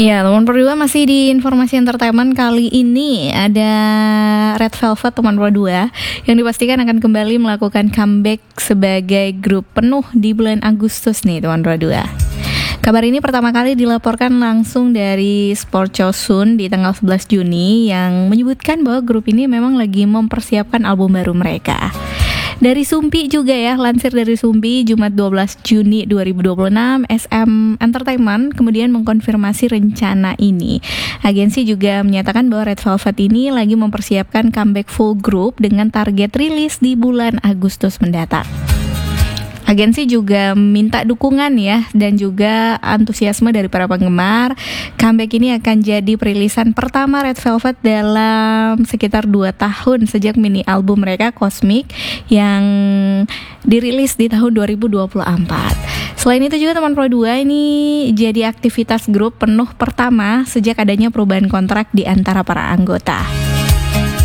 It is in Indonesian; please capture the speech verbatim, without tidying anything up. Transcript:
Iya, teman berdua masih di informasi entertainment. Kali ini ada Red Velvet teman berdua yang dipastikan akan kembali melakukan comeback sebagai grup penuh di bulan Agustus nih teman berdua. Kabar ini pertama kali dilaporkan langsung dari Sport Chosun di tanggal sebelas Juni yang menyebutkan bahwa grup ini memang lagi mempersiapkan album baru mereka. Dari Sumpi juga ya, lansir dari Sumpi Jumat dua belas Juni dua ribu dua puluh enam, S M Entertainment kemudian mengkonfirmasi rencana ini. Agensi juga menyatakan bahwa Red Velvet ini lagi mempersiapkan comeback full group dengan target rilis di bulan Agustus mendatang. Agensi juga minta dukungan ya dan juga antusiasme dari para penggemar. Comeback ini akan jadi perilisan pertama Red Velvet dalam sekitar dua tahun sejak mini album mereka Cosmic yang dirilis di tahun dua ribu dua puluh empat. Selain itu juga teman Pro dua ini jadi aktivitas grup penuh pertama sejak adanya perubahan kontrak di antara para anggota.